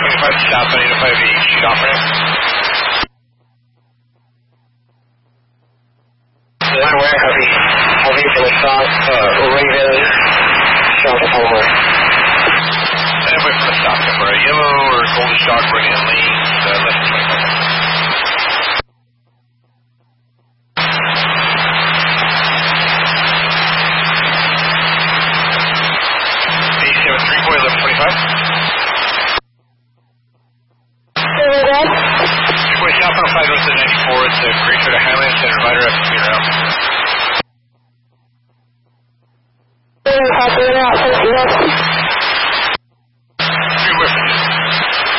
25 south on 805 east, off ramp. One where, copy. Heavy for the south, Raven, south over. And wait for the stop number. Yellow or golden shock, bring in lanes, left 25. Southbound 5 goes to 94, it's a Great Trail to Highlands, Center Rider up to speed around. Copy, out,